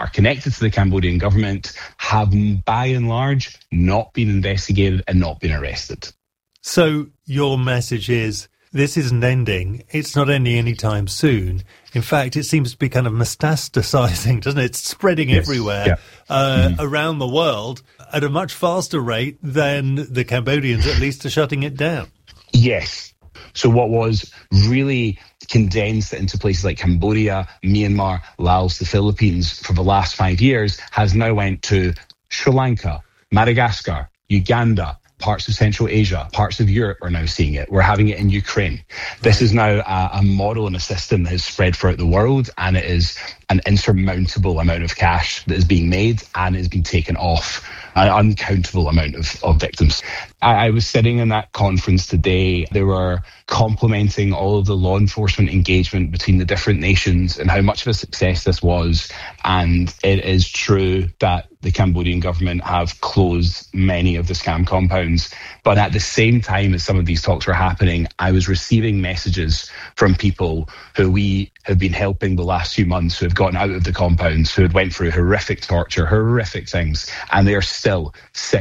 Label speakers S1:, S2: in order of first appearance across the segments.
S1: are connected to the Cambodian government have, by and large, not been investigated and not been arrested.
S2: So your message is, this isn't ending. It's not ending anytime soon. In fact, it seems to be kind of metastasizing, doesn't it? It's spreading everywhere around the world at a much faster rate than the Cambodians, at least, are shutting it down.
S1: Yes. So what was really condensed into places like Cambodia, Myanmar, Laos, the Philippines for the last 5 years has now went to Sri Lanka, Madagascar, Uganda, parts of Central Asia, parts of Europe are now seeing it. We're having it in Ukraine. This is now a model and a system that has spread throughout the world, and it is an insurmountable amount of cash that is being made and is being taken off an uncountable amount of victims. I was sitting in that conference today. They were complimenting all of the law enforcement engagement between the different nations and how much of a success this was. And it is true that the Cambodian government have closed many of the scam compounds. But at the same time as some of these talks were happening, I was receiving messages from people who we have been helping the last few months, who have gotten out of the compounds, who had went through horrific torture, horrific things, and they are still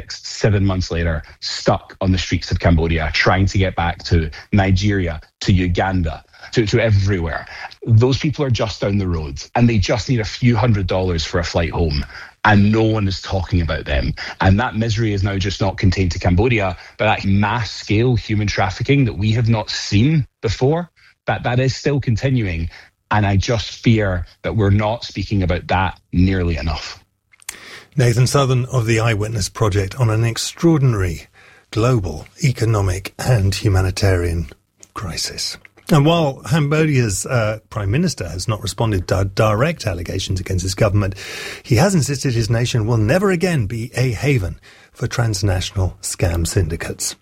S1: 6-7 months later stuck on the streets of Cambodia, trying to get back to Nigeria, to Uganda, to everywhere. Those people are just down the road, and they just need a few $100s for a flight home. And no one is talking about them. And that misery is now just not contained to Cambodia, but that mass-scale human trafficking that we have not seen before, that is still continuing. And I just fear that we're not speaking about that nearly enough.
S2: Nathan Southern of the Eyewitness Project on an extraordinary global economic and humanitarian crisis. And while Cambodia's Prime Minister has not responded to direct allegations against his government, he has insisted his nation will never again be a haven for transnational scam syndicates.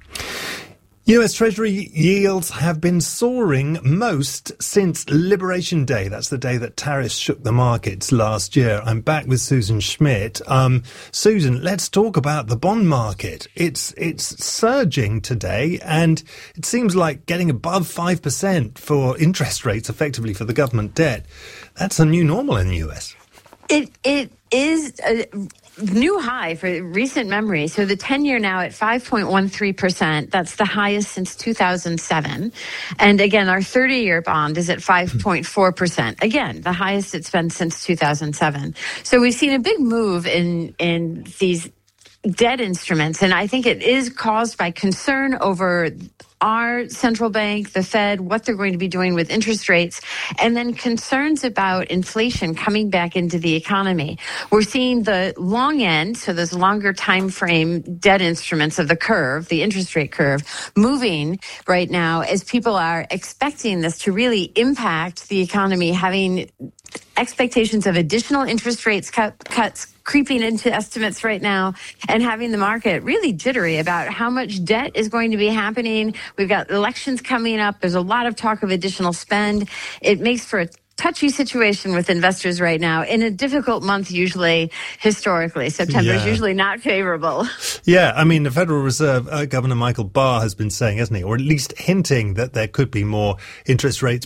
S2: US Treasury yields have been soaring most since Liberation Day. That's the day that tariffs shook the markets last year. I'm back with Susan Schmidt. Susan, let's talk about the bond market. It's surging today, and it seems like getting above 5% for interest rates, effectively for the government debt. That's a new normal in the US.
S3: It is a new high for recent memory. So the 10-year now at 5.13%. That's the highest since 2007. And again, our 30-year bond is at 5.4%. Again, the highest it's been since 2007. So we've seen a big move in these debt instruments. And I think it is caused by concern over our central bank, the Fed, what they're going to be doing with interest rates, and then concerns about inflation coming back into the economy. We're seeing the long end, so those longer time frame debt instruments of the curve, the interest rate curve, moving right now as people are expecting this to really impact the economy, having expectations of additional interest rates cuts creeping into estimates right now, and having the market really jittery about how much debt is going to be happening. We've got elections coming up. There's a lot of talk of additional spend. It makes for a touchy situation with investors right now in a difficult month, usually historically. September is usually not favorable.
S2: Yeah, I mean, the Federal Reserve, Governor Michael Barr has been saying, hasn't he, or at least hinting that there could be more interest rate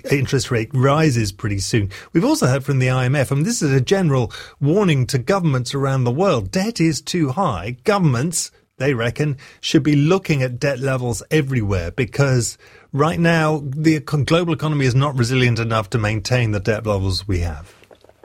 S2: rises pretty soon. We've also heard from the IMF, and this is a general warning to governments around the world. Debt is too high. Governments, they reckon, should be looking at debt levels everywhere because right now the global economy is not resilient enough to maintain the debt levels we have.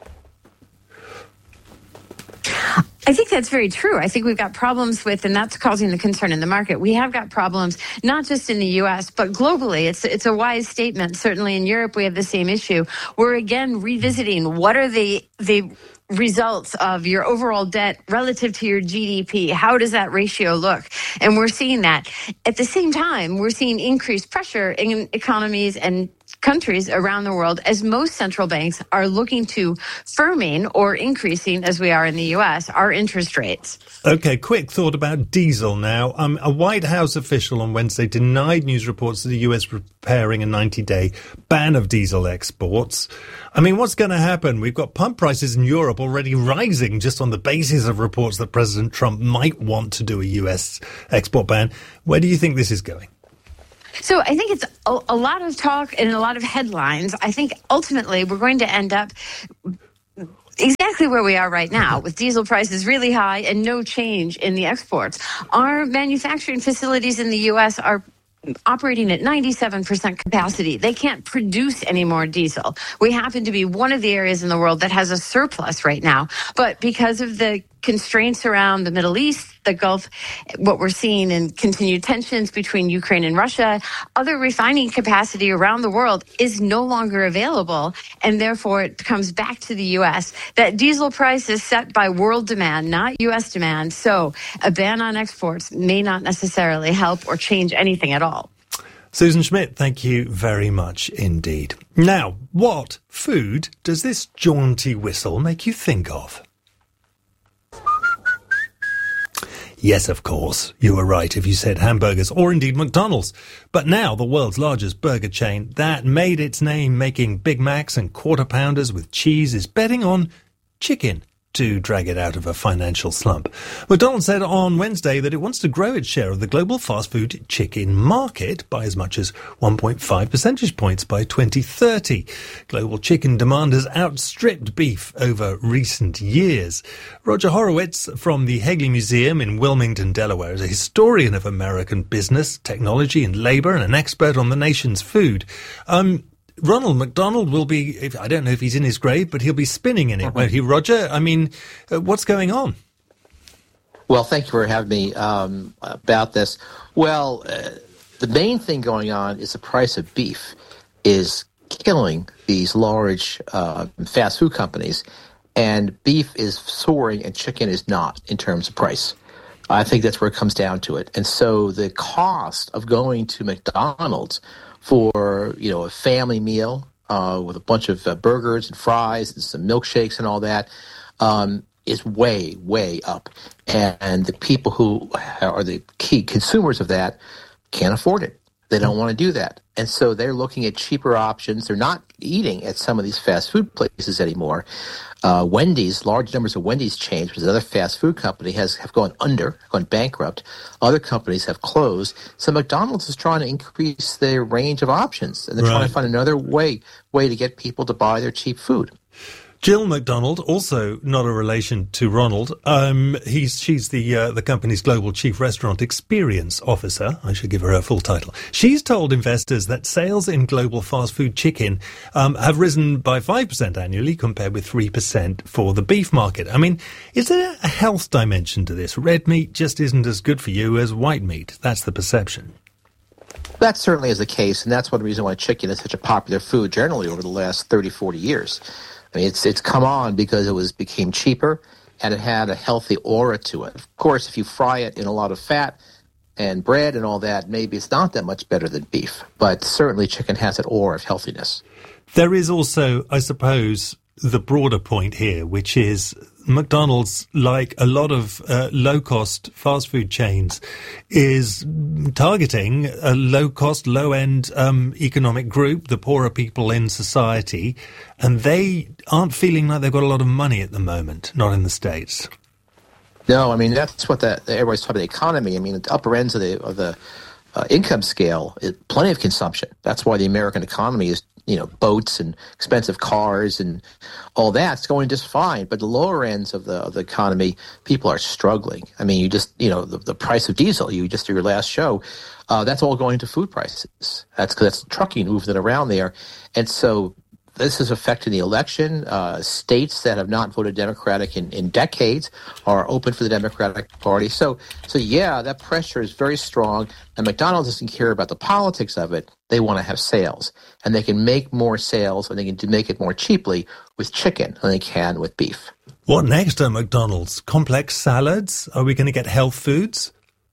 S3: I think that's very true. I think we've got problems with, and that's causing the concern in the market. We have got problems, not just in the U.S., but globally. It's a wise statement. Certainly in Europe, we have the same issue. We're again revisiting what are the results of your overall debt relative to your GDP. How does that ratio look? And we're seeing that. At the same time, we're seeing increased pressure in economies and countries around the world as most central banks are looking to firming or increasing, as we are in the U.S., our interest rates.
S2: Okay, quick thought about diesel now. A White House official on Wednesday denied news reports that the U.S. preparing a 90-day ban of diesel exports. I mean, what's going to happen? We've got pump prices in Europe already rising just on the basis of reports that President Trump might want to do a U.S. export ban. Where do you think this is going?
S3: So I think it's a lot of talk and a lot of headlines. I think ultimately we're going to end up exactly where we are right now, with diesel prices really high and no change in the exports. Our manufacturing facilities in the U.S. are operating at 97% capacity. They can't produce any more diesel. We happen to be one of the areas in the world that has a surplus right now. But because of the constraints around the Middle East, the Gulf, what we're seeing in continued tensions between Ukraine and Russia, other refining capacity around the world is no longer available. And therefore, it comes back to the U.S. That diesel price is set by world demand, not U.S. demand. So a ban on exports may not necessarily help or change anything at all.
S2: Susan Schmidt, thank you very much indeed. Now, what food does this jaunty whistle make you think of? Yes, of course, you were right if you said hamburgers or indeed McDonald's. But now the world's largest burger chain that made its name making Big Macs and Quarter Pounders with cheese is betting on chicken to drag it out of a financial slump. McDonald's said on Wednesday that it wants to grow its share of the global fast food chicken market by as much as 1.5 percentage points by 2030. Global chicken demand has outstripped beef over recent years. Roger Horowitz from the Hagley Museum in Wilmington, Delaware, is a historian of American business, technology and labor and an expert on the nation's food. Ronald McDonald will be, I don't know if he's in his grave, but he'll be spinning in it, won't he, Roger? I mean, what's going on?
S4: Well, thank you for having me about this. Well, the main thing going on is the price of beef is killing these large fast food companies, and beef is soaring and chicken is not in terms of price. I think that's where it comes down to it. And so the cost of going to McDonald's for, a family meal with a bunch of burgers and fries and some milkshakes and all that is way, way up. And the people who are the key consumers of that can't afford it. They don't want to do that. And so they're looking at cheaper options. They're not eating at some of these fast food places anymore. Wendy's, large numbers of Wendy's chains, which is another fast food company, have gone bankrupt. Other companies have closed. So McDonald's is trying to increase their range of options, and they're trying to find another way to get people to buy their cheap food.
S2: Jill McDonald, also not a relation to Ronald. She's the company's global chief restaurant experience officer. I should give her full title. She's told investors that sales in global fast food chicken have risen by 5% annually, compared with 3% for the beef market. I mean, is there a health dimension to this? Red meat just isn't as good for you as white meat. That's the perception.
S4: That certainly is the case, and that's one reason why chicken is such a popular food generally over the last 30, 40 years. I mean, it's come on because it became cheaper and it had a healthy aura to it. Of course, if you fry it in a lot of fat and bread and all that, maybe it's not that much better than beef. But certainly chicken has that aura of healthiness.
S2: There is also, I suppose, the broader point here, which is McDonald's, like a lot of low-cost fast food chains, is targeting a low-cost, low-end economic group, the poorer people in society, and they aren't feeling like they've got a lot of money at the moment, not in the States.
S4: No, I mean, that's what everybody's talking about the economy. I mean, at the upper ends of the income scale, plenty of consumption. That's why the American economy is, boats and expensive cars and all that's going just fine. But the lower ends of the economy, people are struggling. I mean, you just, the price of diesel, you just did your last show, that's all going to food prices. That's trucking moving it around there. And so this is affecting the election. States that have not voted Democratic in decades are open for the Democratic Party. So yeah, that pressure is very strong. And McDonald's doesn't care about the politics of it. They want to have sales. And they can make more sales, and they can make it more cheaply with chicken than they can with beef.
S2: What next at McDonald's? Complex salads? Are we going to get health foods?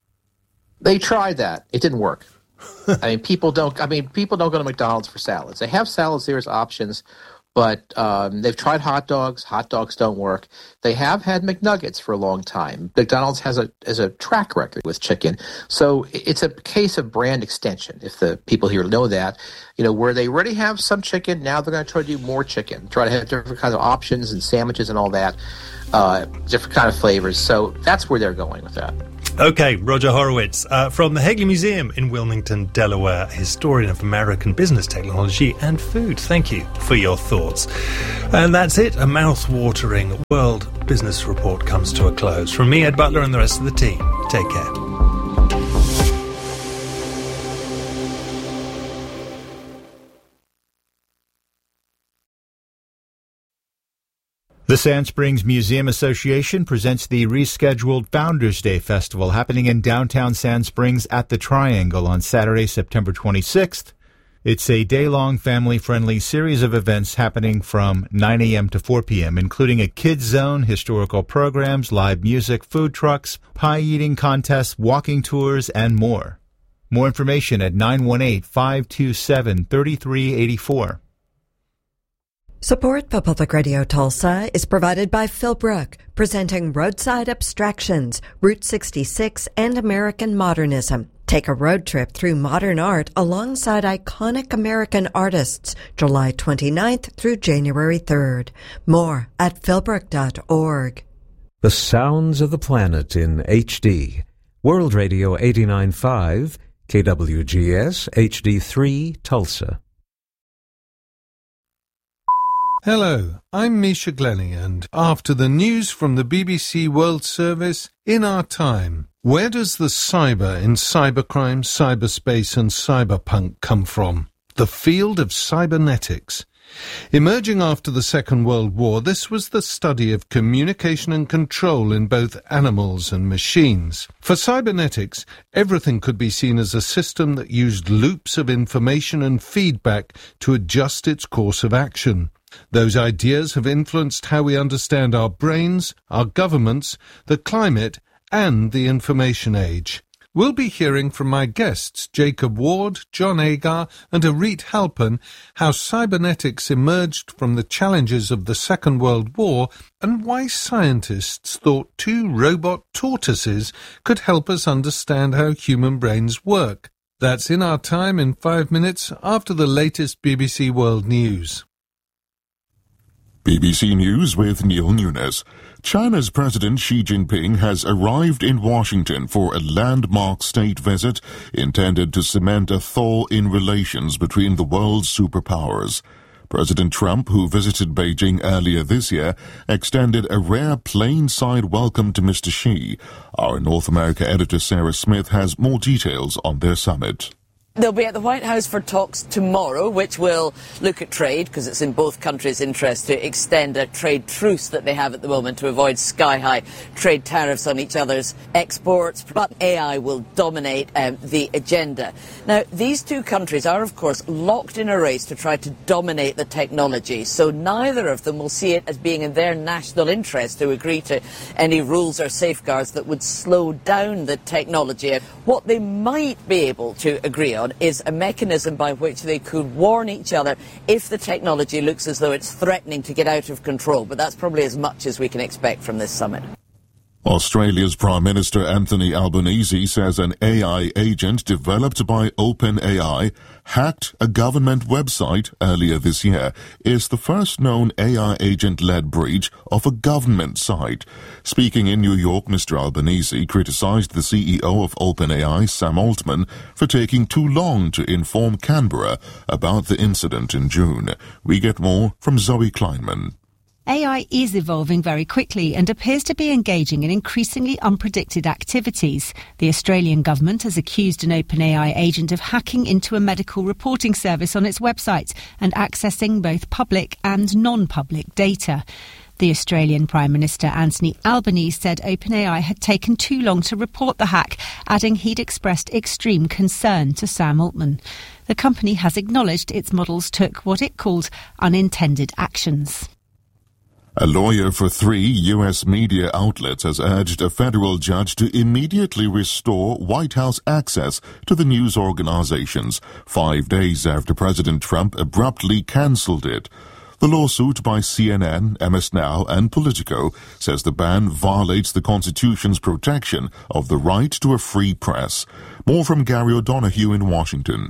S4: They tried that. It didn't work. People don't go to McDonald's for salads. They have salads there as options, but they've tried hot dogs. Hot dogs don't work. They have had McNuggets for a long time. McDonald's has a track record with chicken. So it's a case of brand extension, if the people here know that. Where they already have some chicken, now they're going to try to do more chicken, try to have different kinds of options and sandwiches and all that, different kind of flavors. So that's where they're going with that.
S2: Okay, Roger Horowitz from the Hagley Museum in Wilmington, Delaware, historian of American business technology and food. Thank you for your thoughts. And that's it. A mouth-watering World Business Report comes to a close. From me, Ed Butler, and the rest of the team, take care.
S5: The Sand Springs Museum Association presents the rescheduled Founders Day Festival happening in downtown Sand Springs at the Triangle on Saturday, September 26th. It's a day-long family-friendly series of events happening from 9 a.m. to 4 p.m., including a kids zone, historical programs, live music, food trucks, pie-eating contests, walking tours, and more. More information at 918-527-3384.
S6: Support for Public Radio Tulsa is provided by Philbrook, presenting Roadside Abstractions, Route 66, and American Modernism. Take a road trip through modern art alongside iconic American artists, July 29th through January 3rd. More at philbrook.org.
S7: The sounds of the planet in HD. World Radio 89.5, KWGS HD3, Tulsa.
S8: Hello, I'm Misha Glennie, and after the news from the BBC World Service, in our time, where does the cyber in cybercrime, cyberspace and cyberpunk come from? The field of cybernetics. Emerging after the Second World War, this was the study of communication and control in both animals and machines. For cybernetics, everything could be seen as a system that used loops of information and feedback to adjust its course of action. Those ideas have influenced how we understand our brains, our governments, the climate, and the information age. We'll be hearing from my guests, Jacob Ward, John Agar, and Arit Halpern, how cybernetics emerged from the challenges of the Second World War and why scientists thought two robot tortoises could help us understand how human brains work. That's in our time in 5 minutes after the latest BBC World News.
S9: BBC News with Neil Nunes. China's President Xi Jinping has arrived in Washington for a landmark state visit intended to cement a thaw in relations between the world's superpowers. President Trump, who visited Beijing earlier this year, extended a rare plain-side welcome to Mr. Xi. Our North America editor Sarah Smith has more details on their summit.
S10: They'll be at the White House for talks tomorrow, which will look at trade, because it's in both countries' interest to extend a trade truce that they have at the moment to avoid sky-high trade tariffs on each other's exports. But AI will dominate the agenda. Now, these two countries are, of course, locked in a race to try to dominate the technology, so neither of them will see it as being in their national interest to agree to any rules or safeguards that would slow down the technology. What they might be able to agree on is a mechanism by which they could warn each other if the technology looks as though it's threatening to get out of control. But that's probably as much as we can expect from this summit.
S9: Australia's Prime Minister Anthony Albanese says an AI agent developed by OpenAI hacked a government website earlier this year. It's the first known AI agent-led breach of a government site. Speaking in New York, Mr. Albanese criticized the CEO of OpenAI, Sam Altman, for taking too long to inform Canberra about the incident in June. We get more from Zoe Kleinman.
S11: AI is evolving very quickly and appears to be engaging in increasingly unpredicted activities. The Australian government has accused an OpenAI agent of hacking into a medical reporting service on its website and accessing both public and non-public data. The Australian Prime Minister Anthony Albanese said OpenAI had taken too long to report the hack, adding he'd expressed extreme concern to Sam Altman. The company has acknowledged its models took what it called unintended actions.
S9: A lawyer for 3 U.S. media outlets has urged a federal judge to immediately restore White House access to the news organizations 5 days after President Trump abruptly canceled it. The lawsuit by CNN, MS Now, and Politico says the ban violates the Constitution's protection of the right to a free press. More from Gary O'Donoghue in Washington.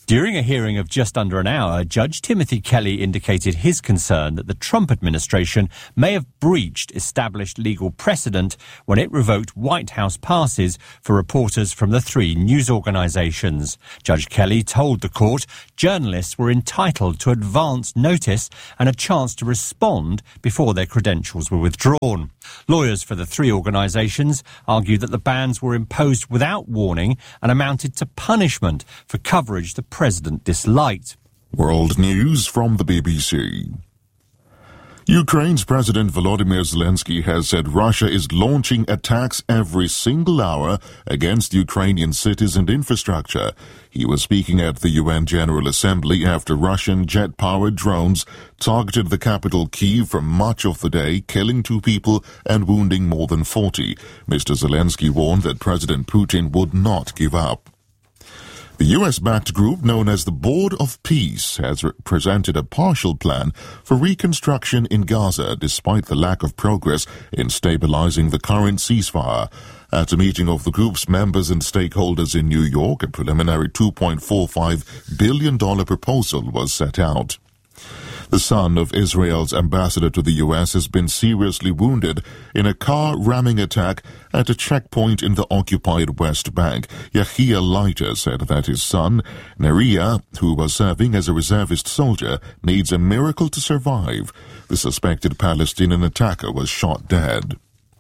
S12: During a hearing of just under an hour, Judge Timothy Kelly indicated his concern that the Trump administration may have breached established legal precedent when it revoked White House passes for reporters from the 3 news organizations. Judge Kelly told the court journalists were entitled to advance notice and a chance to respond before their credentials were withdrawn. Lawyers for the 3 organizations argued that the bans were imposed without warning and amounted to punishment for coverage the president disliked.
S9: World news from the BBC. Ukraine's President Volodymyr Zelensky has said Russia is launching attacks every single hour against Ukrainian cities and infrastructure. He was speaking at the UN General Assembly after Russian jet-powered drones targeted the capital Kyiv for much of the day, killing 2 people and wounding more than 40. Mr. Zelensky warned that President Putin would not give up. The US-backed group known as the Board of Peace has presented a partial plan for reconstruction in Gaza despite the lack of progress in stabilizing the current ceasefire. At a meeting of the group's members and stakeholders in New York, a preliminary $2.45 billion proposal was set out. The son of Israel's ambassador to the U.S. has been seriously wounded in a car-ramming attack at a checkpoint in the occupied West Bank. Yahia Leiter said that his son, Neria, who was serving as a reservist soldier, needs a miracle to survive. The suspected Palestinian attacker was shot dead.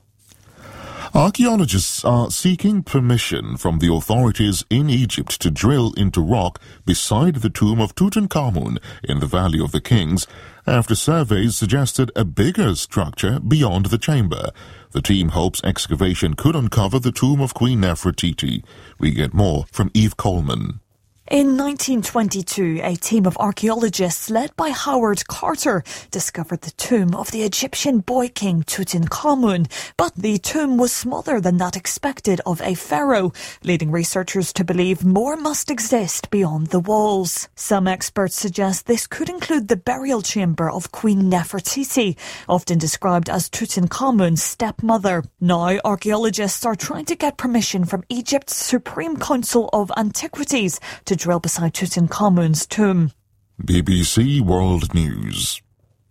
S9: Archaeologists are seeking permission from the authorities in Egypt to drill into rock beside the tomb of Tutankhamun in the Valley of the Kings after surveys suggested a bigger structure beyond the chamber. The team hopes excavation could uncover the tomb of Queen Nefertiti. We get more from Eve Coleman.
S13: In 1922, a team of archaeologists led by Howard Carter discovered the tomb of the Egyptian boy king Tutankhamun, but the tomb was smaller than that expected of a pharaoh, leading researchers to believe more must exist beyond the walls. Some experts suggest this could include the burial chamber of Queen Nefertiti, often described as Tutankhamun's stepmother. Now, archaeologists are trying to get permission from Egypt's Supreme Council of Antiquities to drill beside Tutankhamun's tomb.
S9: BBC World News.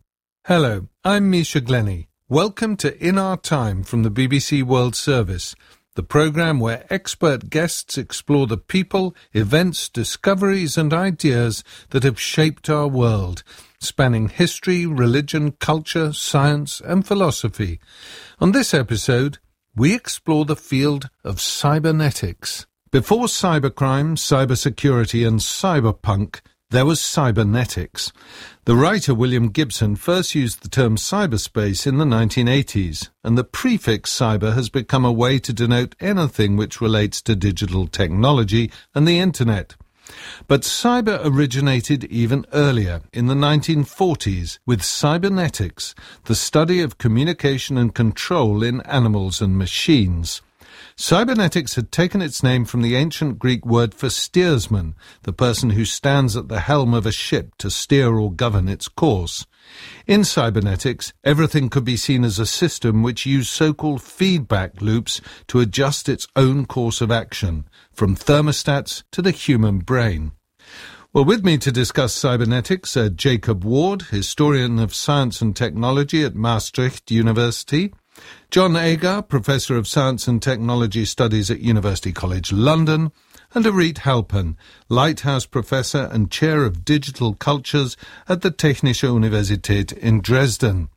S8: Hello, I'm Misha Glenny. Welcome to In Our Time from the BBC World Service, the programme where expert guests explore the people, events, discoveries and ideas that have shaped our world, spanning history, religion, culture, science and philosophy. On this episode, we explore the field of cybernetics. Before cybercrime, cybersecurity and cyberpunk, there was cybernetics. The writer William Gibson first used the term cyberspace in the 1980s, and the prefix cyber has become a way to denote anything which relates to digital technology and the internet. But cyber originated even earlier, in the 1940s, with cybernetics, the study of communication and control in animals and machines. Cybernetics had taken its name from the ancient Greek word for steersman, the person who stands at the helm of a ship to steer or govern its course. In cybernetics, everything could be seen as a system which used so-called feedback loops to adjust its own course of action, from thermostats to the human brain. Well, with me to discuss cybernetics are Jacob Ward, historian of science and technology at Maastricht University, John Agar, Professor of Science and Technology Studies at University College London, and Arit Halpern, Lighthouse Professor and Chair of Digital Cultures at the Technische Universität in Dresden.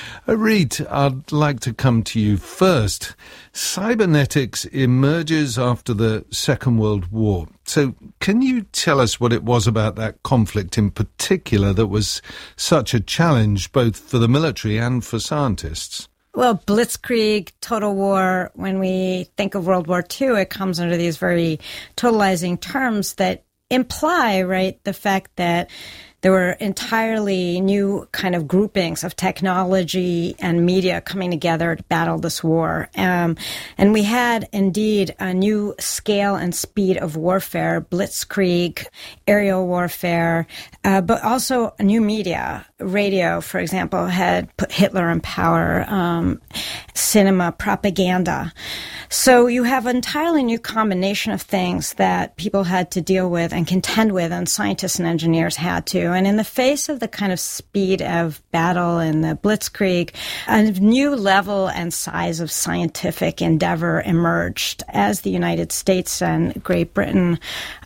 S8: Arit, I'd like to come to you first. Cybernetics emerges after the Second World War. So can you tell us what it was about that conflict in particular that was such a challenge both for the military and for scientists?
S14: Well, blitzkrieg, total war, when we think of World War II, it comes under these very totalizing terms that imply, right, the fact that there were entirely new kind of groupings of technology and media coming together to battle this war. And we had indeed a new scale and speed of warfare, blitzkrieg, aerial warfare, but also a new media. radio, for example, had put Hitler in power, cinema, propaganda. So you have an entirely new combination of things that people had to deal with and contend with, and scientists and engineers had to. And in the face of the kind of speed of battle and the blitzkrieg, a new level and size of scientific endeavor emerged as the United States and Great Britain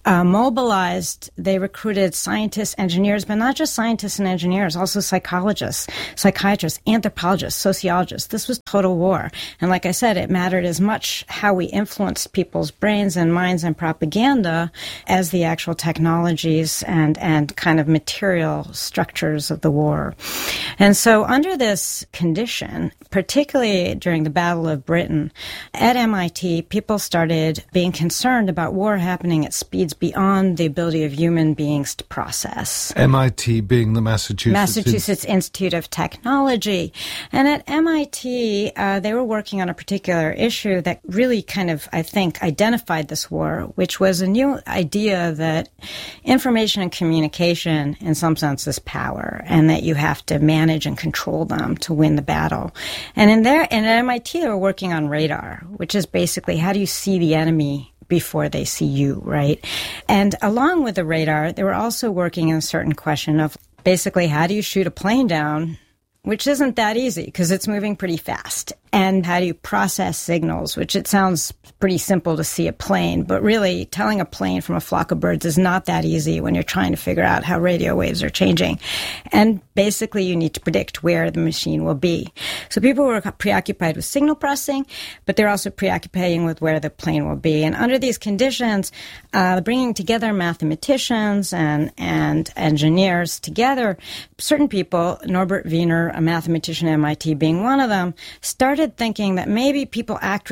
S14: mobilized. They recruited scientists, engineers, but not just scientists and engineers, also psychologists, psychiatrists, anthropologists, sociologists. This was total war. And like I said, it mattered as much how we influenced people's brains and minds and propaganda as the actual technologies and kind of material structures of the war. And so under this condition, particularly during the Battle of Britain, at MIT, people started being concerned about war happening at speeds beyond the ability of human beings to process.
S8: MIT being the Massachusetts
S14: Institute of Technology. And at MIT, they were working on a particular issue that really kind of, I think, identified this war, which was a new idea that information and communication, in some sense, is power, and that you have to manage and control them to win the battle. And at MIT, they were working on radar, which is basically how do you see the enemy before they see you, right? And along with the radar, they were also working on a certain question of basically how do you shoot a plane down, which isn't that easy because it's moving pretty fast. And how do you process signals, which it sounds pretty simple to see a plane, but really telling a plane from a flock of birds is not that easy when you're trying to figure out how radio waves are changing. And basically you need to predict where the machine will be. So people were preoccupied with signal processing, but they're also preoccupied with where the plane will be. And under these conditions, bringing together mathematicians and engineers together, certain people, Norbert Wiener, a mathematician at MIT being one of them, started thinking that maybe people act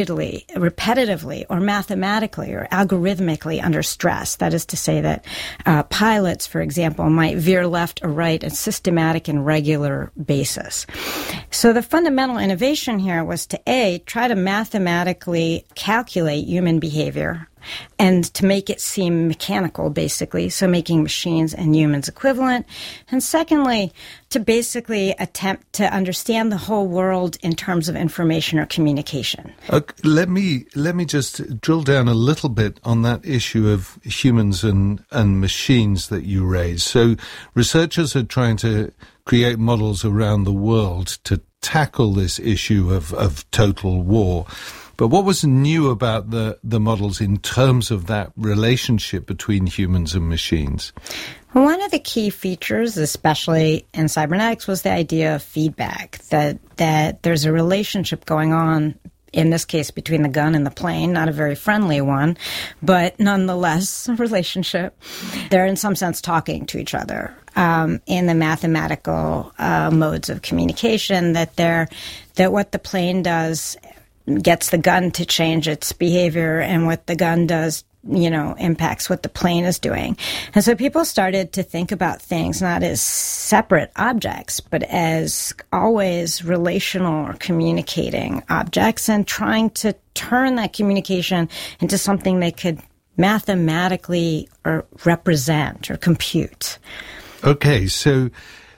S14: repetitively, or mathematically, or algorithmically under stress. That is to say that pilots, for example, might veer left or right at systematic and regular basis. So the fundamental innovation here was to, try to mathematically calculate human behavior and to make it seem mechanical, basically, so making machines and humans equivalent. And secondly, to basically attempt to understand the whole world in terms of information or communication.
S8: Let me just drill down a little bit on that issue of humans and machines that you raised. So researchers are trying to create models around the world to tackle this issue of total war. But what was new about the models in terms of that relationship between humans and machines?
S14: One of the key features, especially in cybernetics, was the idea of feedback, that there's a relationship going on, in this case between the gun and the plane, not a very friendly one, but nonetheless a relationship. They're in some sense talking to each other in the mathematical modes of communication, that what the plane does gets the gun to change its behavior, and what the gun does, impacts what the plane is doing. And so people started to think about things not as separate objects, but as always relational or communicating objects, and trying to turn that communication into something they could mathematically or represent or compute.
S8: Okay, so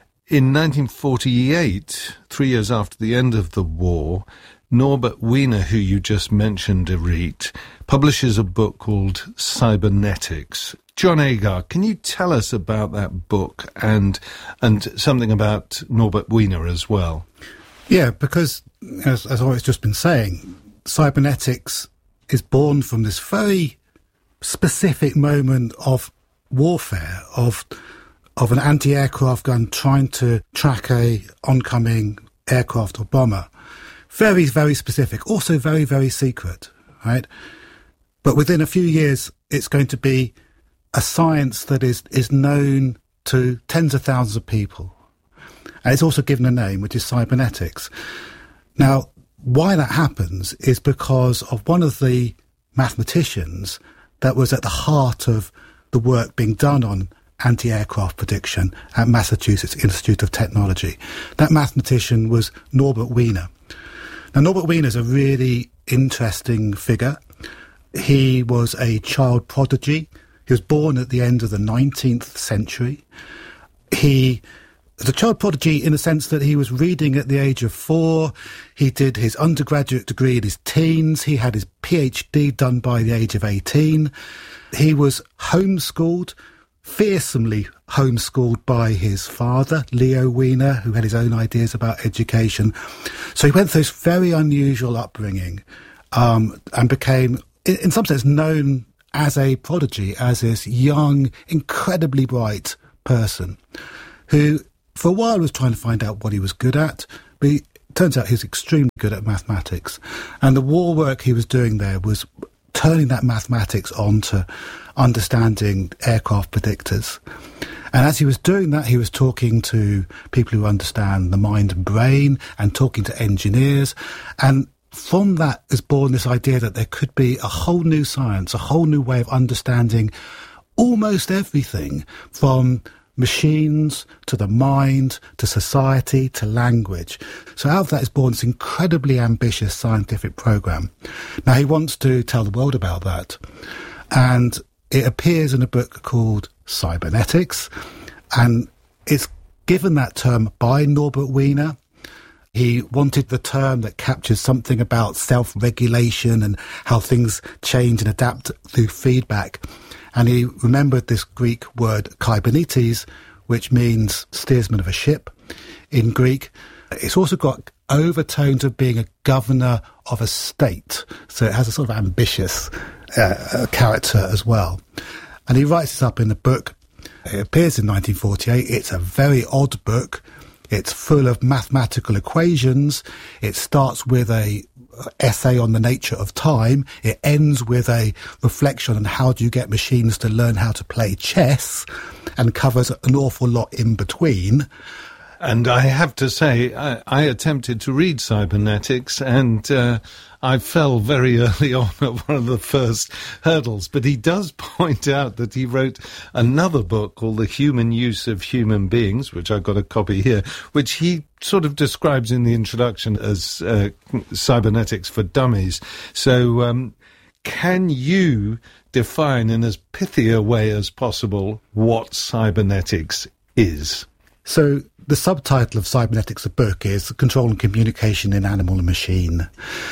S8: in 1948, 3 years after the end of the war, Norbert Wiener, who you just mentioned, Irit, publishes a book called Cybernetics. John Agar, can you tell us about that book and something about Norbert Wiener as well?
S15: Yeah, because, as I've just been saying, cybernetics is born from this very specific moment of warfare, of an anti-aircraft gun trying to track a oncoming aircraft or bomber. Very, very specific, also very, very secret, right? But within a few years, it's going to be a science that is known to tens of thousands of people. And it's also given a name, which is cybernetics. Now, why that happens is because of one of the mathematicians that was at the heart of the work being done on anti-aircraft prediction at Massachusetts Institute of Technology. That mathematician was Norbert Wiener. Now, Norbert Wiener is a really interesting figure. He was a child prodigy. He was born at the end of the 19th century. He as a child prodigy in the sense that he was reading at the age of 4. He did his undergraduate degree in his teens. He had his PhD done by the age of 18. He was homeschooled, fearsomely homeschooled by his father, Leo Wiener, who had his own ideas about education. So he went through this very unusual upbringing and became, in some sense, known as a prodigy, as this young, incredibly bright person who, for a while, was trying to find out what he was good at, but it turns out he was extremely good at mathematics. And the war work he was doing there was turning that mathematics onto understanding aircraft predictors. And as he was doing that, he was talking to people who understand the mind and brain and talking to engineers. And from that is born this idea that there could be a whole new science, a whole new way of understanding almost everything, from machines to the mind to society to language. So out of that is born this incredibly ambitious scientific program. Now he wants to tell the world about that, and it appears in a book called Cybernetics, and it's given that term by Norbert Wiener. He wanted the term that captures something about self-regulation and how things change and adapt through feedback. And he remembered this Greek word kybernetes, which means steersman of a ship in Greek. It's also got overtones of being a governor of a state. So it has a sort of ambitious character as well. And he writes this up in the book. It appears in 1948. It's a very odd book. It's full of mathematical equations. It starts with a essay on the nature of time. It ends with a reflection on how do you get machines to learn how to play chess, and covers an awful lot in between.
S8: And I have to say, I attempted to read Cybernetics, and I fell very early on at one of the first hurdles. But he does point out that he wrote another book called The Human Use of Human Beings, which I've got a copy here, which he sort of describes in the introduction as Cybernetics for Dummies. So can you define in as pithy a way as possible what cybernetics is?
S15: So the subtitle of Cybernetics, the book, is Control and Communication in Animal and Machine.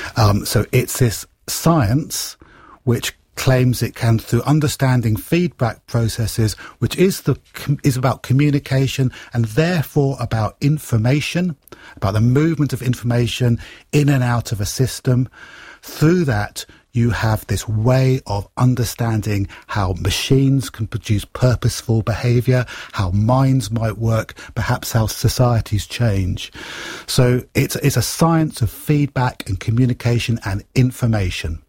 S15: So it's this science which claims it can, through understanding feedback processes, which is about communication and therefore about information, about the movement of information in and out of a system. Through that, you have this way of understanding how machines can produce purposeful behaviour, how minds might work, perhaps how societies change. So it's a science of feedback and communication and information.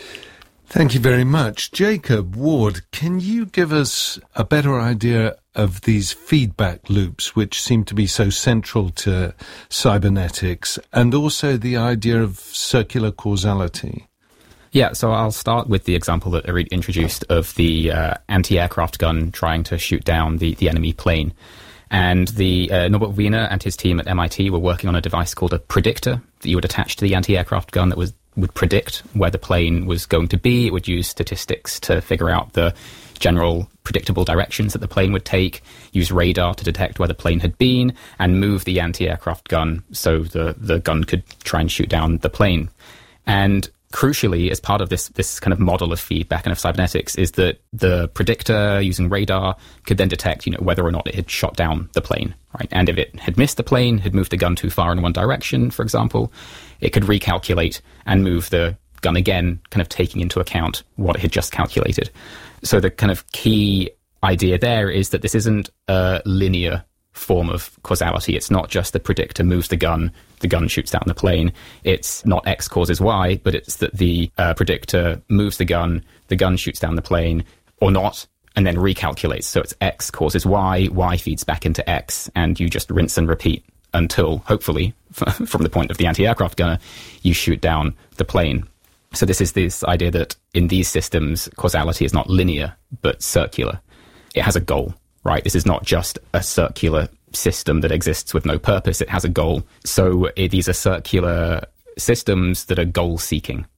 S8: Thank you very much. Jacob Ward, can you give us a better idea of these feedback loops, which seem to be so central to cybernetics, and also the idea of circular causality?
S16: Yeah, so I'll start with the example that Arid introduced of the anti-aircraft gun trying to shoot down the enemy plane. And the Norbert Wiener and his team at MIT were working on a device called a predictor that you would attach to the anti-aircraft gun that would predict where the plane was going to be. It would use statistics to figure out the general predictable directions that the plane would take, use radar to detect where the plane had been, and move the anti-aircraft gun so the gun could try and shoot down the plane. And crucially, as part of this kind of model of feedback and of cybernetics, is that the predictor using radar could then detect, whether or not it had shot down the plane, right? And if it had missed the plane, had moved the gun too far in one direction, for example, it could recalculate and move the gun again, kind of taking into account what it had just calculated. So the kind of key idea there is that this isn't a linear form of causality. It's not just the predictor moves the gun shoots down the plane. It's not X causes Y, but it's that the predictor moves the gun shoots down the plane, or not, and then recalculates. So it's X causes Y, Y feeds back into X, and you just rinse and repeat until, hopefully, from the point of the anti-aircraft gunner, you shoot down the plane. So this is this idea that in these systems, causality is not linear, but circular. It has a goal, right? This is not just a circular system that exists with no purpose. It has a goal. So these are circular systems that are goal-seeking,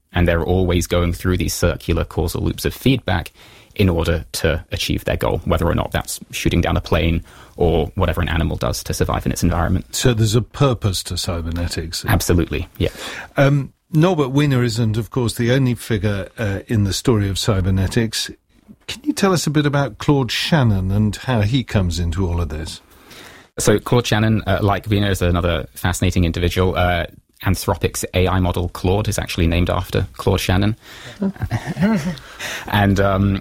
S16: And they're always going through these circular causal loops of feedback in order to achieve their goal, whether or not that's shooting down a plane or whatever an animal does to survive in its environment.
S8: So there's a purpose to cybernetics.
S16: Absolutely, yeah.
S8: Norbert Wiener isn't, of course, the only figure in the story of cybernetics. Can you tell us a bit about Claude Shannon and how he comes into all of this?
S16: So Claude Shannon, like Wiener, is another fascinating individual. Anthropic's AI model, Claude, is actually named after Claude Shannon. And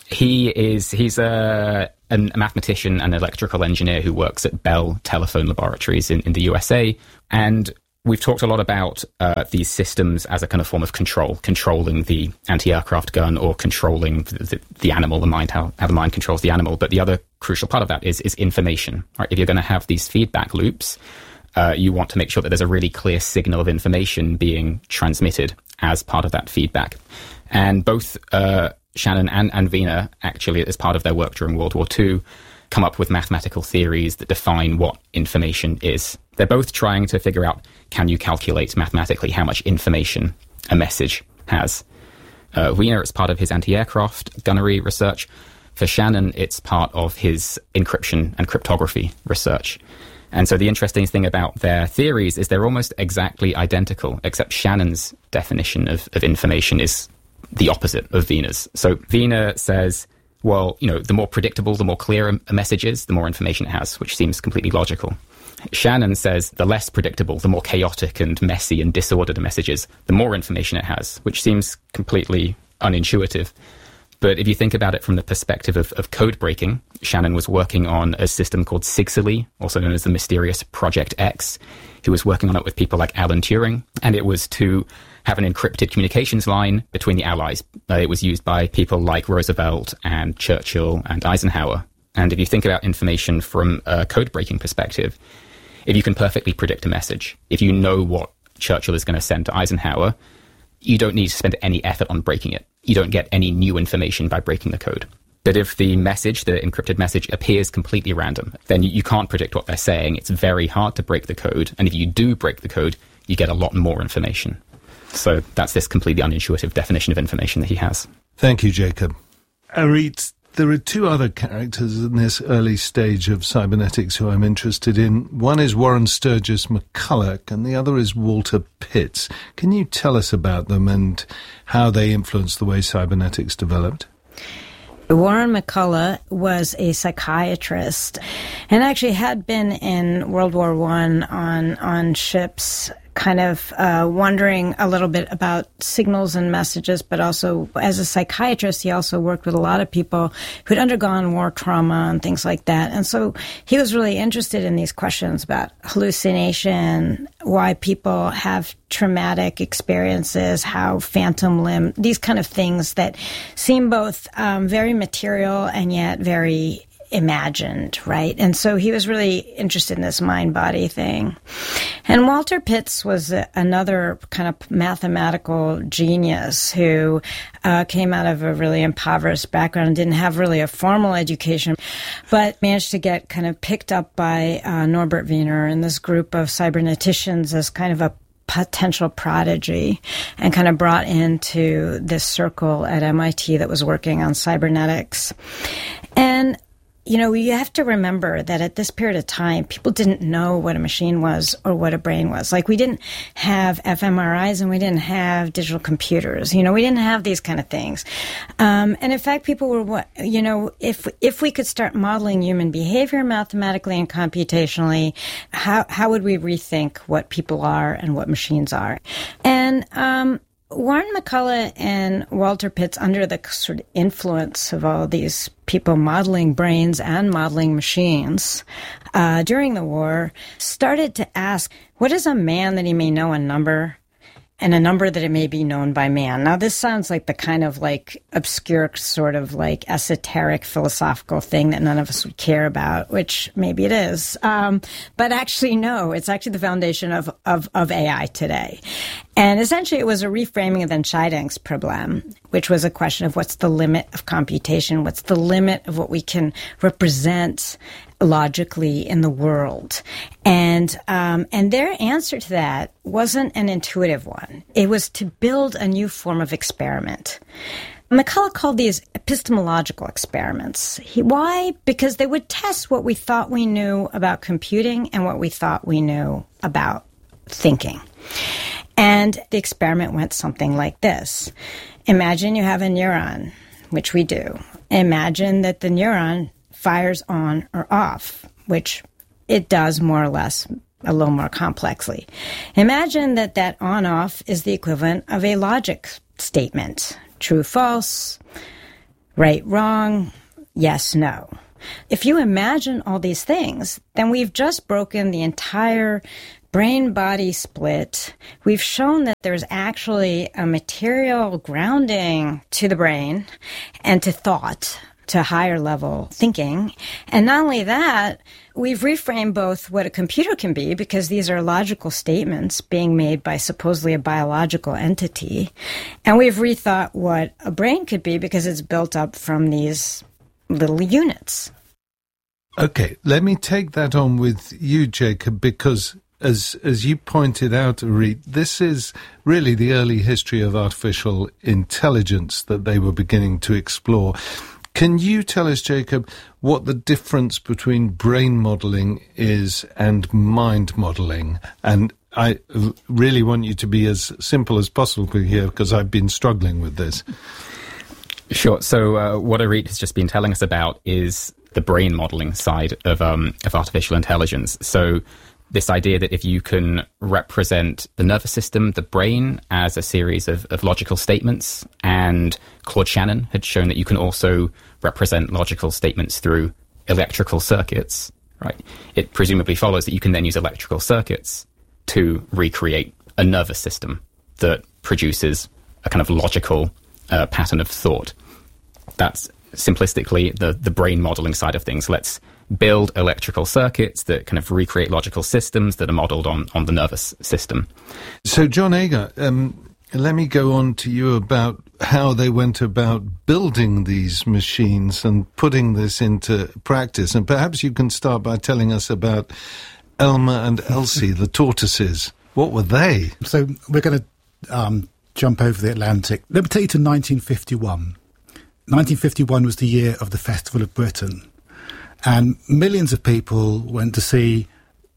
S16: he's a mathematician and electrical engineer who works at Bell Telephone Laboratories in the USA. And we've talked a lot about these systems as a kind of form of controlling the anti-aircraft gun or controlling the animal, the mind, how the mind controls the animal. But the other crucial part of that is information. Right? If you're going to have these feedback loops, you want to make sure that there's a really clear signal of information being transmitted as part of that feedback. And both Shannon and Wiener, actually, as part of their work during World War II, come up with mathematical theories that define what information is. They're both trying to figure out, can you calculate mathematically how much information a message has? Wiener, it's part of his anti-aircraft gunnery research. For Shannon, it's part of his encryption and cryptography research. And so the interesting thing about their theories is they're almost exactly identical, except Shannon's definition of information is the opposite of Wiener's. So Wiener says, well, the more predictable, the more clear a message is, the more information it has, which seems completely logical. Shannon says the less predictable, the more chaotic and messy and disordered a message is, the more information it has, which seems completely unintuitive. But if you think about it from the perspective of code breaking, Shannon was working on a system called Sigsaly, also known as the mysterious Project X. He was working on it with people like Alan Turing, and it was to have an encrypted communications line between the Allies. It was used by people like Roosevelt and Churchill and Eisenhower. And if you think about information from a code breaking perspective, if you can perfectly predict a message, if you know what Churchill is going to send to Eisenhower, you don't need to spend any effort on breaking it. You don't get any new information by breaking the code. But if the message, the encrypted message, appears completely random, then you can't predict what they're saying. It's very hard to break the code. And if you do break the code, you get a lot more information. So that's this completely unintuitive definition of information that he has.
S8: Thank you, Jacob. Arit, there are two other characters in this early stage of cybernetics who I'm interested in. One is Warren Sturgis McCulloch, and the other is Walter Pitts. Can you tell us about them and how they influenced the way cybernetics developed?
S14: Warren McCulloch was a psychiatrist and actually had been in World War I on ships, kind of wondering a little bit about signals and messages, but also as a psychiatrist, he also worked with a lot of people who'd undergone war trauma and things like that. And so he was really interested in these questions about hallucination, why people have traumatic experiences, how phantom limb, these kind of things that seem both very material and yet very imagined, right? And so he was really interested in this mind-body thing. And Walter Pitts was another kind of mathematical genius who came out of a really impoverished background and didn't have really a formal education, but managed to get kind of picked up by Norbert Wiener and this group of cyberneticians as kind of a potential prodigy, and kind of brought into this circle at MIT that was working on cybernetics. And you have to remember that at this period of time, people didn't know what a machine was or what a brain was. Like, we didn't have fMRIs and we didn't have digital computers. We didn't have these kind of things. And in fact, people were, if we could start modeling human behavior mathematically and computationally, how would we rethink what people are and what machines are? And, Warren McCulloch and Walter Pitts, under the sort of influence of all these people modeling brains and modeling machines during the war, started to ask, what is a man that he may know a number, and a number that it may be known by man? Now, this sounds like the kind of like obscure sort of like esoteric philosophical thing that none of us would care about, which maybe it is. But actually, no, it's actually the foundation of AI today. And essentially, it was a reframing of the Entscheidungsproblem, which was a question of what's the limit of computation, what's the limit of what we can represent logically in the world. And their answer to that wasn't an intuitive one. It was to build a new form of experiment. McCulloch called these epistemological experiments. Why? Because they would test what we thought we knew about computing and what we thought we knew about thinking. And the experiment went something like this. Imagine you have a neuron, which we do. Imagine that the neuron fires on or off, which it does more or less a little more complexly. Imagine that on-off is the equivalent of a logic statement. True, false, right, wrong, yes, no. If you imagine all these things, then we've just broken the entire brain-body split. We've shown that there's actually a material grounding to the brain and to thought, to higher level thinking. And not only that, we've reframed both what a computer can be, because these are logical statements being made by supposedly a biological entity. And we've rethought what a brain could be, because it's built up from these little units.
S8: Okay, let me take that on with you, Jacob, because as you pointed out, Orit, this is really the early history of artificial intelligence that they were beginning to explore. Can you tell us, Jacob, what the difference between brain modelling is and mind modelling? And I really want you to be as simple as possible here, because I've been struggling with this.
S16: Sure. So what Orit has just been telling us about is the brain modelling side of artificial intelligence. So this idea that if you can represent the nervous system, the brain, as a series of logical statements, and Claude Shannon had shown that you can also represent logical statements through electrical circuits, right? It presumably follows that you can then use electrical circuits to recreate a nervous system that produces a kind of logical pattern of thought. That's simplistically the brain modeling side of things. Let's build electrical circuits that kind of recreate logical systems that are modeled on the nervous system.
S8: So, John Agar, let me go on to you about how they went about building these machines and putting this into practice. And perhaps you can start by telling us about Elmer and Elsie, the tortoises. What were they?
S15: So we're going to jump over the Atlantic. Let me take you to 1951. 1951 was the year of the Festival of Britain. And millions of people went to see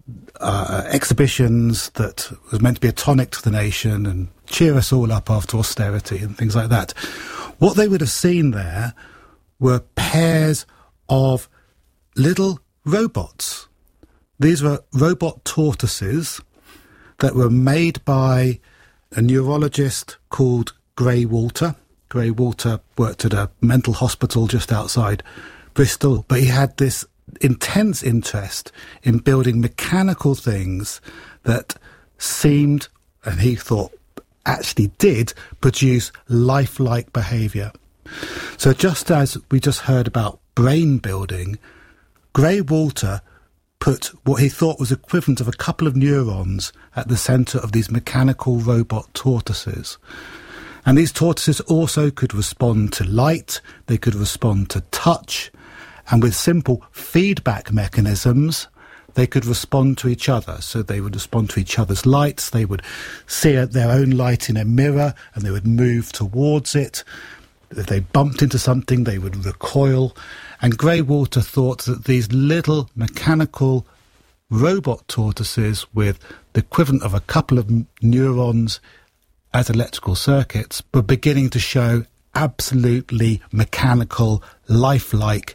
S15: exhibitions that was meant to be a tonic to the nation and cheer us all up after austerity and things like that. What they would have seen there were pairs of little robots. These were robot tortoises that were made by a neurologist called Grey Walter. Grey Walter worked at a mental hospital just outside Bristol, but he had this intense interest in building mechanical things that seemed, and he thought actually did, produce lifelike behaviour. So just as we just heard about brain building, Grey Walter put what he thought was equivalent of a couple of neurons at the centre of these mechanical robot tortoises. And these tortoises also could respond to light, they could respond to touch, and with simple feedback mechanisms, they could respond to each other. So they would respond to each other's lights, they would see their own light in a mirror, and they would move towards it. If they bumped into something, they would recoil. And Grey Walter thought that these little mechanical robot tortoises with the equivalent of a couple of neurons as electrical circuits were beginning to show absolutely mechanical, lifelike,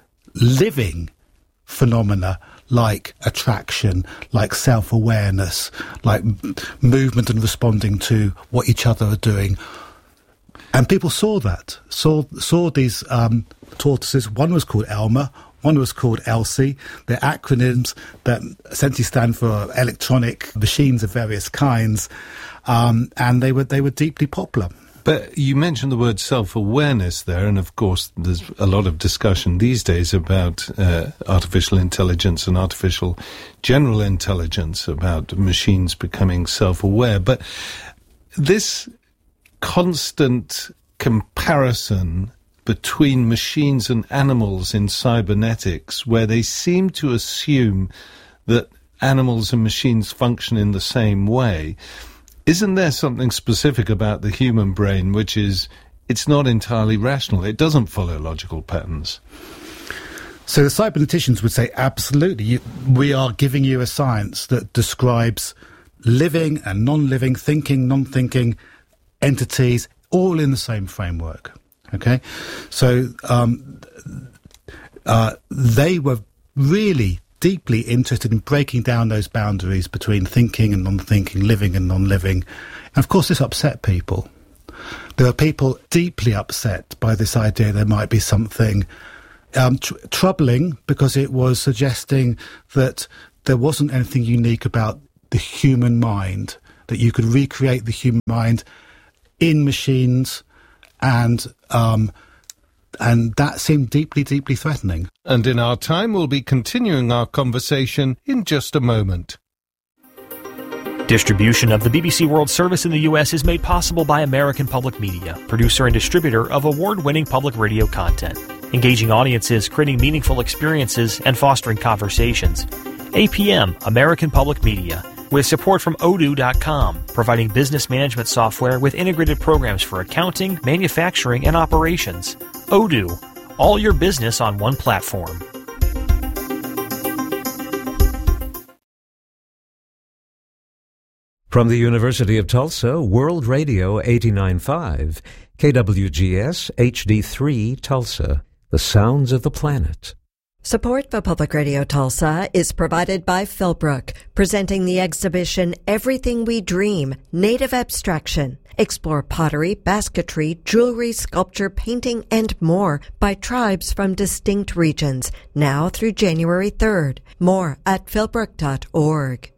S15: living phenomena like attraction, like self-awareness, like movement and responding to what each other are doing. And people saw that, saw these tortoises. One was called Elmer, one was called Elsie. They're acronyms that essentially stand for electronic machines of various kinds, and they were deeply popular.
S8: But you mentioned the word self-awareness there, and of course there's a lot of discussion these days about artificial intelligence and artificial general intelligence, about machines becoming self-aware. But this constant comparison between machines and animals in cybernetics, where they seem to assume that animals and machines function in the same way. Isn't there something specific about the human brain which is, it's not entirely rational? It doesn't follow logical patterns.
S15: So the cyberneticians would say, absolutely, we are giving you a science that describes living and non-living, thinking, non-thinking entities, all in the same framework. Okay? So they were really deeply interested in breaking down those boundaries between thinking and non-thinking, living and non-living. And of course, this upset people. There are people deeply upset by this idea there might be something troubling, because it was suggesting that there wasn't anything unique about the human mind, that you could recreate the human mind in machines, and that seemed deeply, deeply threatening.
S8: And in our time, we'll be continuing our conversation in just a moment.
S17: Distribution of the BBC World Service in the U.S. is made possible by American Public Media, producer and distributor of award-winning public radio content, engaging audiences, creating meaningful experiences, and fostering conversations. APM, American Public Media, with support from Odoo.com, providing business management software with integrated programs for accounting, manufacturing, and operations. Odoo, all your business on one platform.
S7: From the University of Tulsa, World Radio 89.5, KWGS HD3 Tulsa, the sounds of the planet.
S6: Support for Public Radio Tulsa is provided by Philbrook, presenting the exhibition Everything We Dream, Native Abstraction. Explore pottery, basketry, jewelry, sculpture, painting, and more by tribes from distinct regions, now through January 3rd. More at philbrook.org.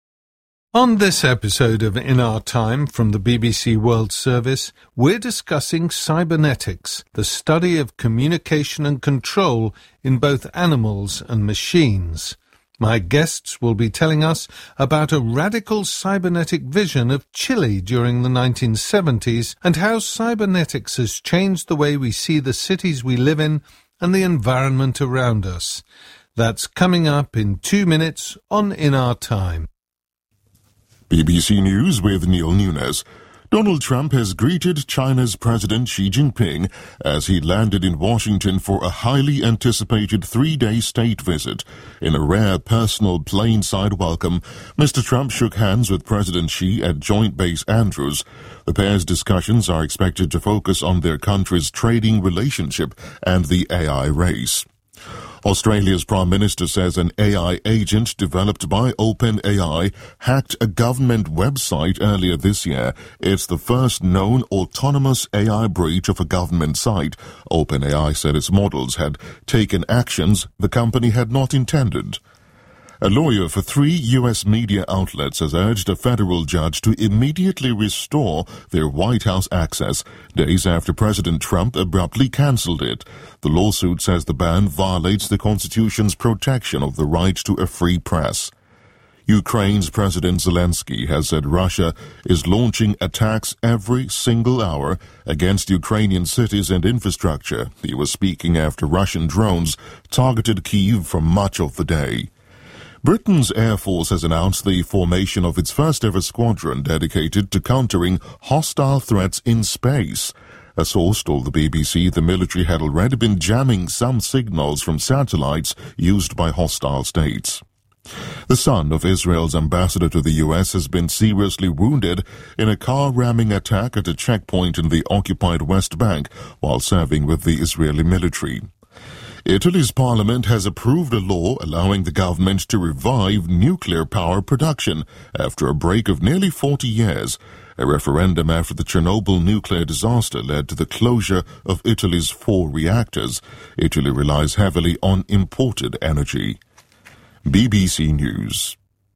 S8: On this episode of In Our Time from the BBC World Service, we're discussing cybernetics, the study of communication and control in both animals and machines. My guests will be telling us about a radical cybernetic vision of Chile during the 1970s and how cybernetics has changed the way we see the cities we live in and the environment around us. That's coming up in 2 minutes on In Our Time.
S9: BBC News with Neil Nunes. Donald Trump has greeted China's President Xi Jinping as he landed in Washington for a highly anticipated 3-day state visit. In a rare personal plane-side welcome, Mr. Trump shook hands with President Xi at Joint Base Andrews. The pair's discussions are expected to focus on their country's trading relationship and the AI race. Australia's Prime Minister says an AI agent developed by OpenAI hacked a government website earlier this year. It's the first known autonomous AI breach of a government site. OpenAI said its models had taken actions the company had not intended. A lawyer for 3 U.S. media outlets has urged a federal judge to immediately restore their White House access, days after President Trump abruptly cancelled it. The lawsuit says the ban violates the Constitution's protection of the right to a free press. Ukraine's President Zelensky has said Russia is launching attacks every single hour against Ukrainian cities and infrastructure. He was speaking after Russian drones targeted Kyiv for much of the day. Britain's Air Force has announced the formation of its first-ever squadron dedicated to countering hostile threats in space. A source told the BBC the military had already been jamming some signals from satellites used by hostile states. The son of Israel's ambassador to the U.S. has been seriously wounded in a car-ramming attack at a checkpoint in the occupied West Bank while serving with the Israeli military. Italy's parliament has approved a law allowing the government to revive nuclear power production after a break of nearly 40 years. A referendum after the Chernobyl nuclear disaster led to the closure of Italy's 4 reactors. Italy relies heavily on imported energy. BBC News.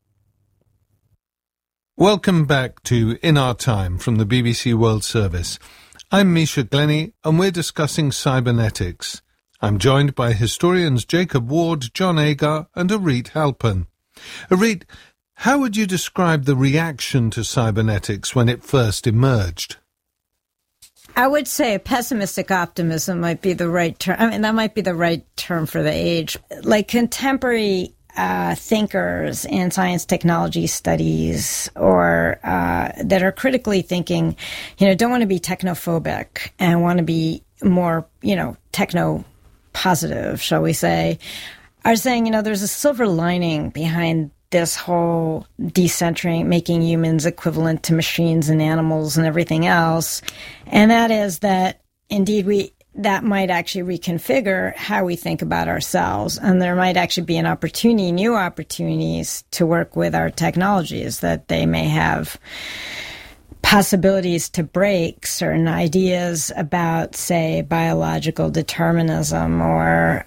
S8: Welcome back to In Our Time from the BBC World Service. I'm Misha Glenny and we're discussing cybernetics. I'm joined by historians Jacob Ward, John Agar and Arit Halpern. Arit, how would you describe the reaction to cybernetics when it first emerged?
S14: I would say pessimistic optimism might be the right term. I mean, that might be the right term for the age. Like contemporary thinkers in science technology studies or that are critically thinking, don't want to be technophobic and want to be more, techno positive, shall we say, are saying, there's a silver lining behind this whole decentering, making humans equivalent to machines and animals and everything else. And that is that indeed that might actually reconfigure how we think about ourselves. And there might actually be new opportunities to work with our technologies, that they may have possibilities to break certain ideas about, say, biological determinism or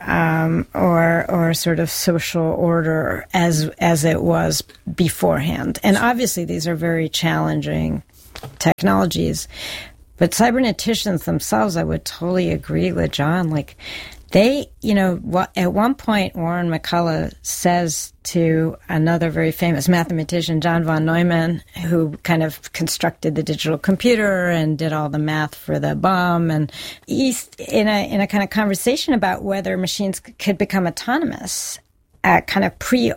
S14: sort of social order as it was beforehand. And obviously these are very challenging technologies. But cyberneticians themselves, I would totally agree with John. Like, they, at one point, Warren McCullough says to another very famous mathematician, John von Neumann, who kind of constructed the digital computer and did all the math for the bomb, and he's in a kind of conversation about whether machines could become autonomous, kind of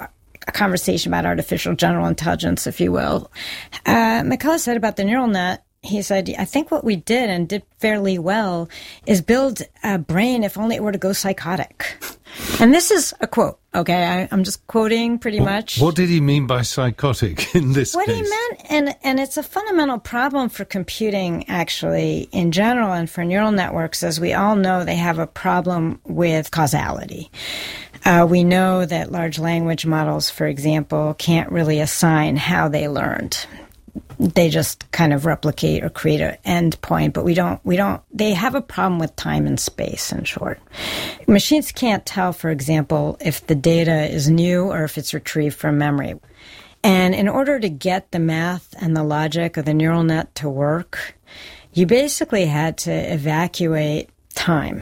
S14: a conversation about artificial general intelligence, if you will. McCullough said about the neural net, he said, I think what we did and did fairly well is build a brain if only it were to go psychotic. And this is a quote, okay? I'm just quoting pretty much.
S8: What did he mean by psychotic in this case?
S14: What he meant, and it's a fundamental problem for computing, actually, in general, and for neural networks, as we all know, they have a problem with causality. We know that large language models, for example, can't really assign how they learned. They just kind of replicate or create an end point, but they have a problem with time and space, in short. Machines can't tell, for example, if the data is new or if it's retrieved from memory. And in order to get the math and the logic of the neural net to work, you basically had to evacuate time.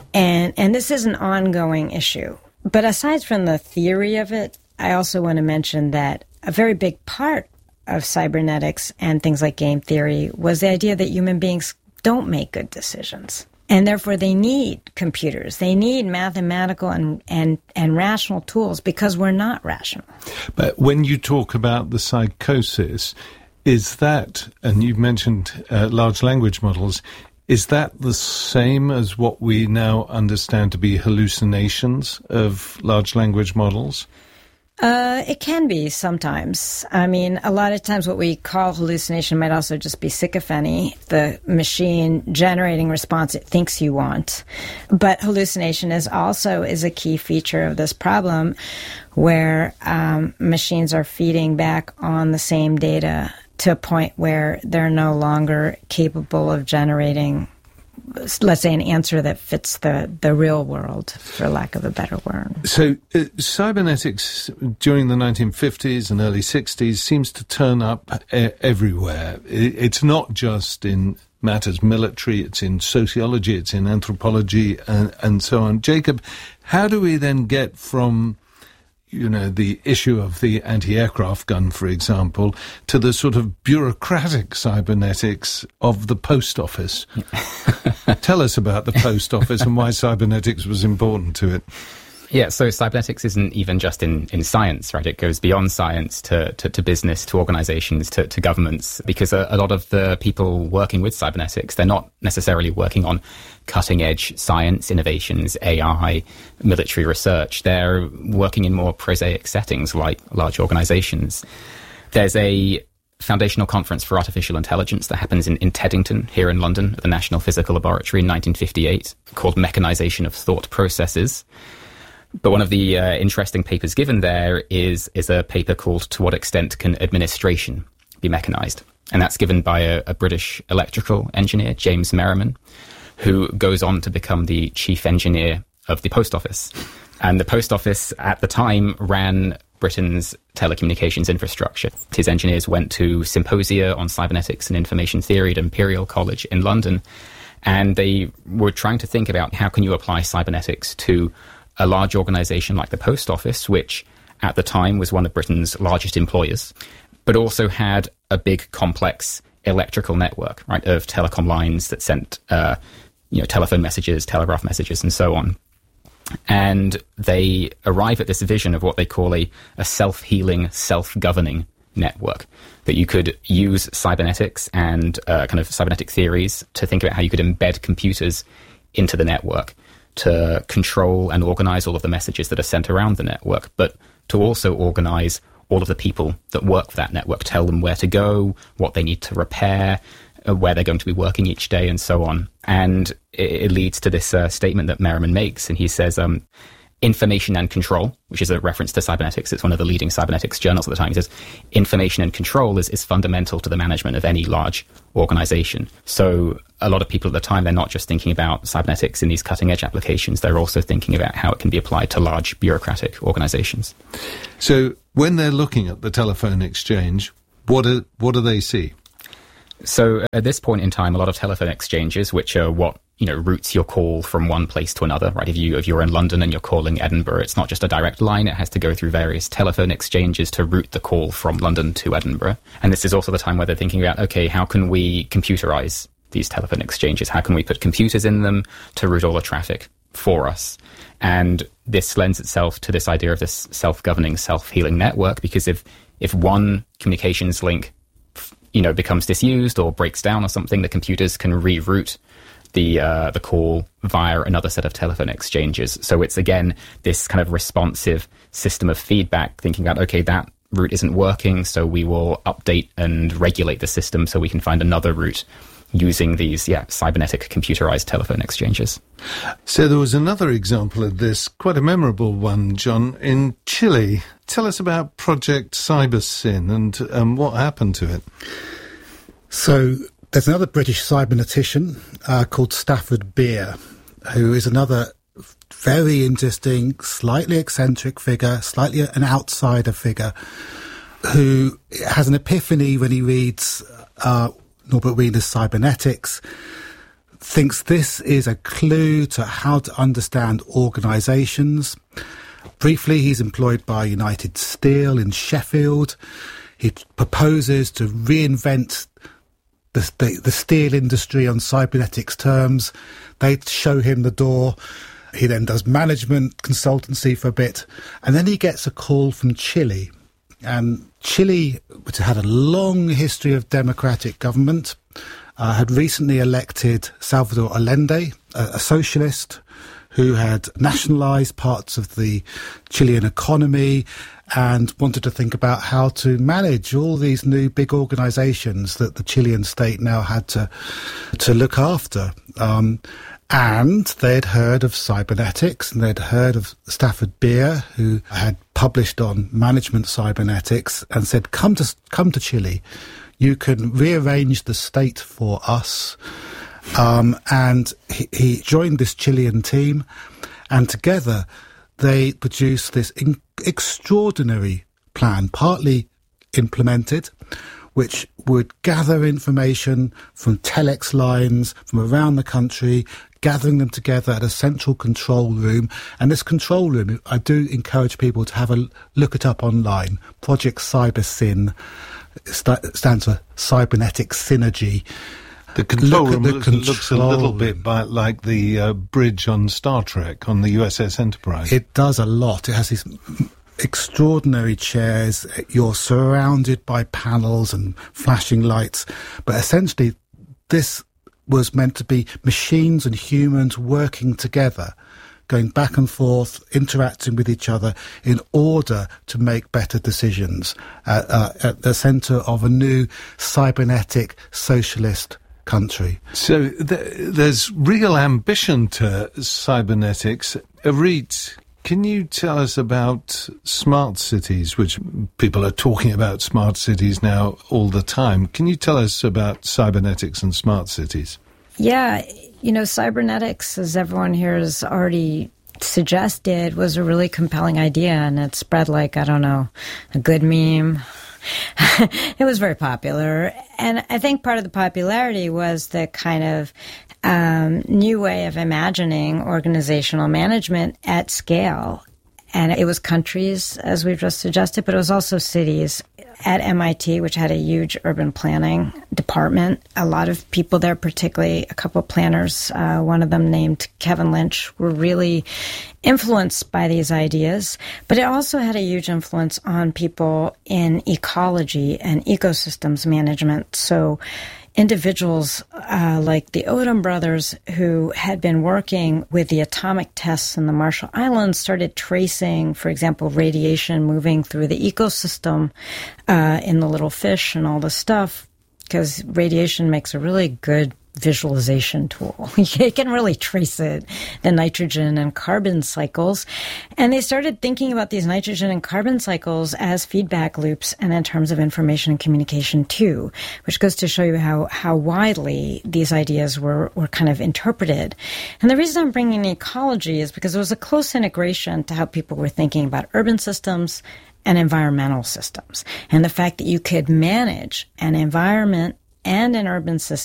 S14: And this is an ongoing issue. But aside from the theory of it, I also want to mention that a very big part of cybernetics and things like game theory was the idea that human beings don't make good decisions. And therefore they need computers. They need mathematical and rational tools because we're not rational.
S8: But when you talk about the psychosis, is that, and you've mentioned large language models, is that the same as what we now understand to be hallucinations of large language models?
S14: It can be sometimes. I mean, a lot of times what we call hallucination might also just be sycophony, the machine generating response it thinks you want. But hallucination is a key feature of this problem where machines are feeding back on the same data to a point where they're no longer capable of generating, let's say, an answer that fits the real world, for lack of a better word.
S8: So cybernetics during the 1950s and early 60s seems to turn up everywhere. It's not just in matters military, it's in sociology, it's in anthropology, and so on. Jacob, how do we then get from the issue of the anti-aircraft gun, for example, to the sort of bureaucratic cybernetics of the post office? Tell us about the post office and why cybernetics was important to it.
S16: Yeah, so cybernetics isn't even just in science, right? It goes beyond science to business, to organizations, to governments, because a lot of the people working with cybernetics, they're not necessarily working on cutting-edge science, innovations, AI, military research. They're working in more prosaic settings like large organizations. There's a foundational conference for artificial intelligence that happens in Teddington here in London at the National Physical Laboratory in 1958 called Mechanization of Thought Processes. But one of the interesting papers given there is a paper called To What Extent Can Administration Be Mechanized? And that's given by a British electrical engineer, James Merriman, who goes on to become the chief engineer of the Post Office. And the Post Office at the time ran Britain's telecommunications infrastructure. His engineers went to symposia on cybernetics and information theory at Imperial College in London, and they were trying to think about how can you apply cybernetics to a large organization like the Post Office, which at the time was one of Britain's largest employers, but also had a big, complex electrical network, right, of telecom lines that sent, telephone messages, telegraph messages, and so on. And they arrive at this vision of what they call a self-healing, self-governing network, that you could use cybernetics and kind of cybernetic theories to think about how you could embed computers into the network to control and organize all of the messages that are sent around the network, but to also organize all of the people that work for that network, tell them where to go, what they need to repair, where they're going to be working each day, and so on. And it leads to this statement that Merriman makes, and he says, information and control, which is a reference to cybernetics. It's one of the leading cybernetics journals at the time. He says, information and control is fundamental to the management of any large organization. So a lot of people at the time, they're not just thinking about cybernetics in these cutting-edge applications. They're also thinking about how it can be applied to large bureaucratic organizations.
S8: So when they're looking at the telephone exchange, what do they see?
S16: So at this point in time, a lot of telephone exchanges, which are what routes your call from one place to another, right? If you're in London and you're calling Edinburgh, it's not just a direct line. It has to go through various telephone exchanges to route the call from London to Edinburgh. And this is also the time where they're thinking about, okay, how can we computerize these telephone exchanges? How can we put computers in them to route all the traffic for us? And this lends itself to this idea of this self-governing, self-healing network, because if one communications link becomes disused or breaks down or something, the computers can reroute the call via another set of telephone exchanges. So it's, again, this kind of responsive system of feedback, thinking about, okay, that route isn't working, so we will update and regulate the system so we can find another route using these, cybernetic computerized telephone exchanges.
S8: So there was another example of this, quite a memorable one, John, in Chile. Tell us about Project CyberSyn and what happened to it.
S15: So there's another British cybernetician called Stafford Beer, who is another very interesting, slightly eccentric figure, slightly an outsider figure, who has an epiphany when he reads Norbert Wiener's Cybernetics, thinks this is a clue to how to understand organisations. Briefly, he's employed by United Steel in Sheffield. He proposes to reinvent the steel industry on cybernetics terms. They show him the door. He then does management consultancy for a bit. And then he gets a call from Chile. And Chile, which had a long history of democratic government, had recently elected Salvador Allende, a socialist who had nationalised parts of the Chilean economy and wanted to think about how to manage all these new big organisations that the Chilean state now had to look after. And they'd heard of cybernetics, and they'd heard of Stafford Beer, who had published on management cybernetics, and said, come to Chile. You can rearrange the state for us. And he joined this Chilean team, and together they produced this extraordinary plan, partly implemented, which would gather information from telex lines from around the country, gathering them together at a central control room. And this control room, I do encourage people to have a look it up online. Project CyberSyn stands for Cybernetic Synergy.
S8: The control room looks a little bit like the bridge on Star Trek, on the USS Enterprise.
S15: It does a lot. It has these extraordinary chairs. You're surrounded by panels and flashing lights. But essentially, this was meant to be machines and humans working together, going back and forth, interacting with each other in order to make better decisions at the centre of a new cybernetic socialist country.
S8: So there's real ambition to cybernetics. Arit, can you tell us about smart cities, which people are talking about smart cities now all the time? Can you tell us about cybernetics and smart cities?
S14: Yeah, cybernetics, as everyone here has already suggested, was a really compelling idea, and it spread like, a good meme. It was very popular, and I think part of the popularity was the kind of new way of imagining organizational management at scale. And it was countries, as we've just suggested, but it was also cities. At MIT, which had a huge urban planning department, a lot of people there, particularly a couple of planners, one of them named Kevin Lynch, were really influenced by these ideas. But it also had a huge influence on people in ecology and ecosystems management. So individuals like the Odum brothers, who had been working with the atomic tests in the Marshall Islands, started tracing, for example, radiation moving through the ecosystem in the little fish and all the stuff, because radiation makes a really good visualization tool. You can really trace it, the nitrogen and carbon cycles. And they started thinking about these nitrogen and carbon cycles as feedback loops and in terms of information and communication too, which goes to show you how widely these ideas were kind of interpreted. And the reason I'm bringing ecology is because there was a close integration to how people were thinking about urban systems and environmental systems. And the fact that you could manage an environment and an urban system